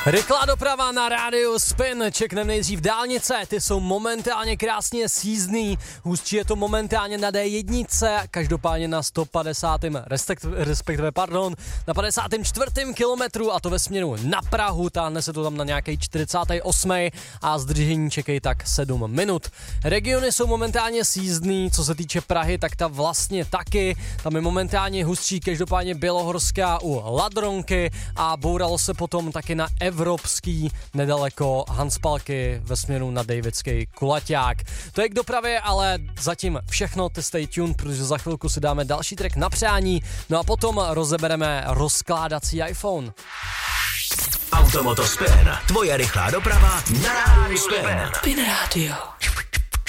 Rychlá doprava na rádiu Spin, čekneme nejdřív dálnice, ty jsou momentálně krásně sízdný, hustší je to momentálně na D1, každopádně na 150. respektive na 54. kilometru a to ve směru na Prahu, táhne se to tam na nějaký 48. a zdržení čekají tak 7 minut. Regiony jsou momentálně sízdný, co se týče Prahy, tak ta vlastně taky, tam je momentálně hustší, každopádně Bělohorská u Ladronky a bouralo se potom taky na Evropský nedaleko Hanspalky ve směru na Davidský Kulaťák. To je k dopravě, ale zatím všechno, ty stay tuned, protože za chvilku si dáme další track na přání, no a potom rozebereme rozkládací iPhone. Automoto Spin, tvoje rychlá doprava na rádiu Spin. Spin Radio.